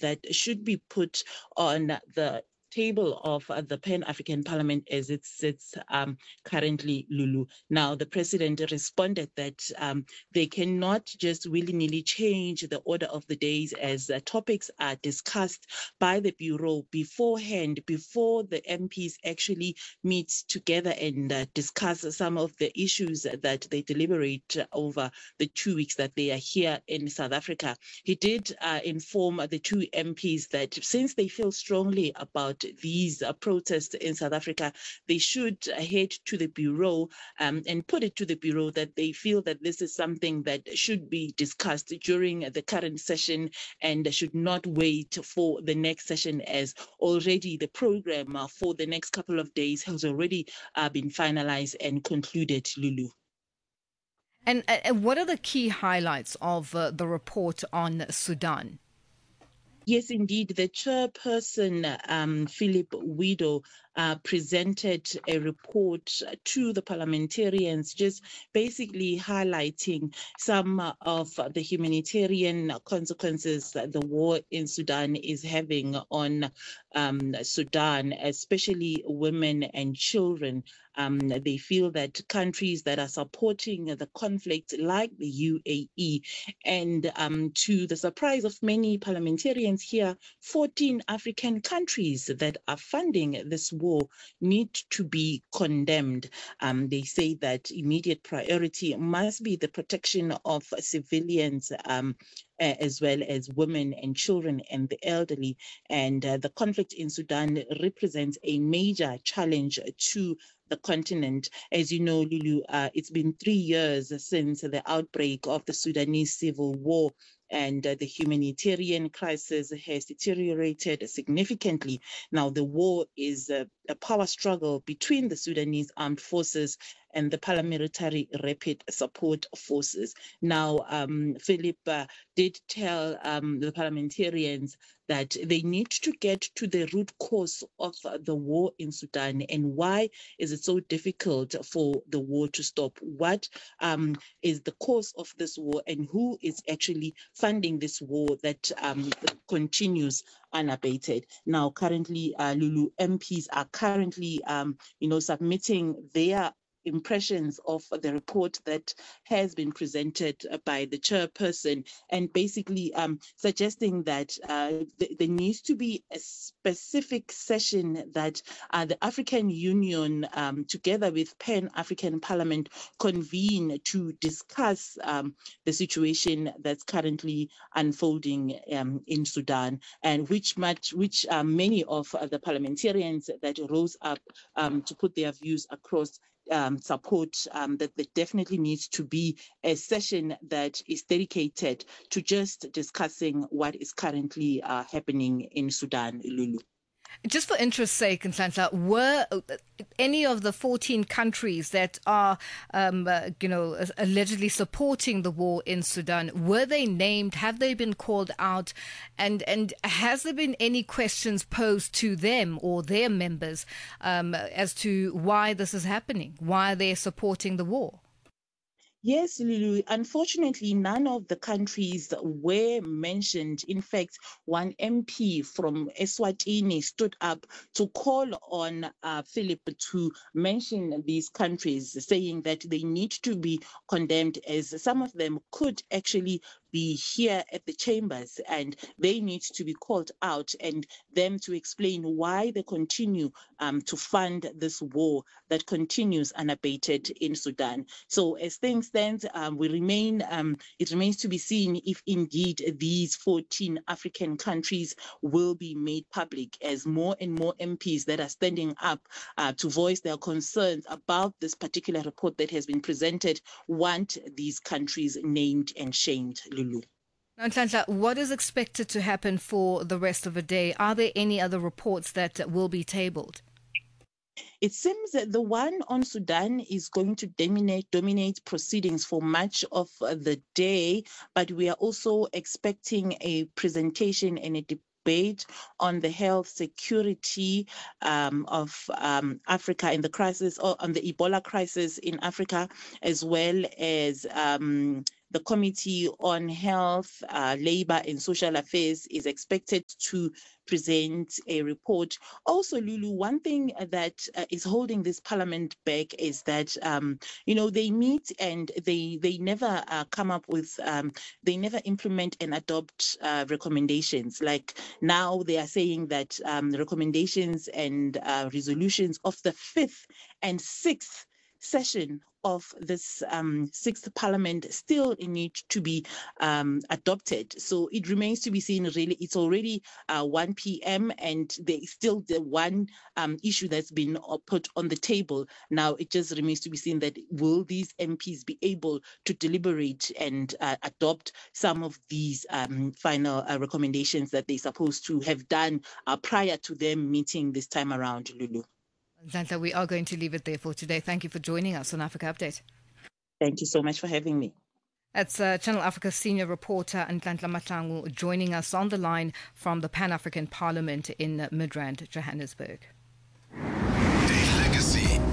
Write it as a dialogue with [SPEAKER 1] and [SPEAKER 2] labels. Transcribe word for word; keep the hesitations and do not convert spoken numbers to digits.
[SPEAKER 1] that should be put on the table of uh, the Pan-African Parliament as it sits um, currently, Lulu. Now, the president responded that um, they cannot just willy-nilly change the order of the days as uh, topics are discussed by the Bureau beforehand, before the M Ps actually meet together and uh, discuss some of the issues that they deliberate over the two weeks that they are here in South Africa. He did uh, inform the two M Ps that since they feel strongly about these uh, protests in South Africa, they should uh, head to the Bureau um, and put it to the Bureau that they feel that this is something that should be discussed during the current session and should not wait for the next session, as already the program uh, for the next couple of days has already uh, been finalized and concluded, Lulu.
[SPEAKER 2] And, and what are the key highlights of uh, the report on Sudan?
[SPEAKER 1] Yes, indeed. The chairperson, um, Philip Widow, uh, presented a report to the parliamentarians, just basically highlighting some of the humanitarian consequences that the war in Sudan is having on um, Sudan, especially women and children. Um, they feel that countries that are supporting the conflict, like the U A E, and um, to the surprise of many parliamentarians here, fourteen African countries that are funding this war need to be condemned. Um, they say that immediate priority must be the protection of civilians, um, Uh, as well as women and children and the elderly. And uh, the conflict in Sudan represents a major challenge to the continent. As you know, Lulu, uh, it's been three years since the outbreak of the Sudanese civil war, and uh, the humanitarian crisis has deteriorated significantly. Now, the war is uh, a power struggle between the Sudanese armed forces and the paramilitary rapid support forces. Now, um, Philip uh, did tell um, the parliamentarians that they need to get to the root cause of the war in Sudan, and why is it so difficult for the war to stop? What um, is the cause of this war, and who is actually funding this war that um, continues unabated? Now, currently, uh, Lulu, M Ps are currently, um, you know, submitting their impressions of the report that has been presented by the chairperson, and basically um, suggesting that uh, th- there needs to be a specific session that uh, the African Union, um, together with Pan-African Parliament, convene to discuss um, the situation that's currently unfolding um, in Sudan, and which much, which uh, many of uh, the parliamentarians that rose up um, to put their views across Um, support um, that there definitely needs to be a session that is dedicated to just discussing what is currently uh, happening in Sudan, Lulu.
[SPEAKER 2] Just for interest's sake, Nhlanhla, were any of the fourteen countries that are, um, uh, you know, allegedly supporting the war in Sudan, were they named? Have they been called out? And and has there been any questions posed to them or their members um, as to why this is happening, why they're supporting the war?
[SPEAKER 1] Yes, Lulu. Unfortunately, none of the countries were mentioned. In fact, one M P from Eswatini stood up to call on uh, Philip to mention these countries, saying that they need to be condemned, as some of them could actually be here at the chambers, and they need to be called out and them to explain why they continue um, to fund this war that continues unabated in Sudan. So as things stand, um, we remain, um, it remains to be seen if indeed these fourteen African countries will be made public, as more and more M Ps that are standing up uh, to voice their concerns about this particular report that has been presented want these countries named and shamed, Lulu.
[SPEAKER 2] Now, Nhlanhla, what is expected to happen for the rest of the day? Are there any other reports that will be tabled?
[SPEAKER 1] It seems that the one on Sudan is going to dominate dominate proceedings for much of the day, but we are also expecting a presentation and a debate on the health security um, of um, Africa in the crisis, or on the Ebola crisis in Africa, as well as um, the Committee on Health, uh, Labour and Social Affairs is expected to present a report. Also, Lulu, one thing that uh, is holding this parliament back is that, um, you know, they meet and they they never uh, come up with, um, they never implement and adopt uh, recommendations. Like now they are saying that um, the recommendations and uh, resolutions of the fifth and sixth session of this um, sixth parliament still need to be um, adopted. So it remains to be seen, really. It's already uh, one p m and there is still the one um, issue that's been put on the table. Now it just remains to be seen that will these M Ps be able to deliberate and uh, adopt some of these um, final uh, recommendations that they're supposed to have done uh, prior to them meeting this time around, Lulu.
[SPEAKER 2] Nhlanhla, we are going to leave it there for today. Thank you for joining us on Africa Update.
[SPEAKER 1] Thank you so much for having me.
[SPEAKER 2] That's uh, Channel Africa senior reporter Nhlanhla Mahlangu joining us on the line from the Pan-African Parliament in Midrand, Johannesburg.